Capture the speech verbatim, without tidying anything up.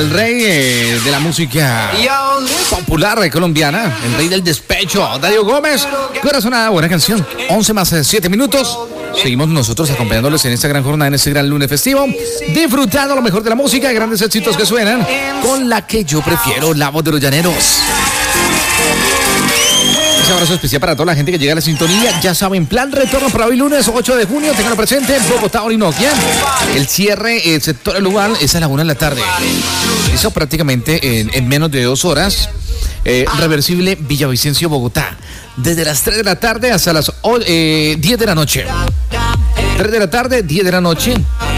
el rey eh, de la música popular colombiana, el rey del despecho, Darío Gómez. Corazonada, buena canción. once más siete minutos. Seguimos nosotros acompañándoles en esta gran jornada, en este gran lunes festivo, disfrutando lo mejor de la música, grandes éxitos que suenan, con la que yo prefiero, la voz de los llaneros. Un abrazo especial para toda la gente que llega a la sintonía. Ya saben, plan retorno para hoy lunes ocho de junio. Tenganlo presente, Bogotá, Orinoquia. El cierre, el sector lugar es a la una de la tarde. Eso prácticamente en, en menos de dos horas. Eh, reversible Villavicencio, Bogotá. Desde las tres de la tarde hasta las eh, diez de la noche. tres de la tarde, diez de la noche.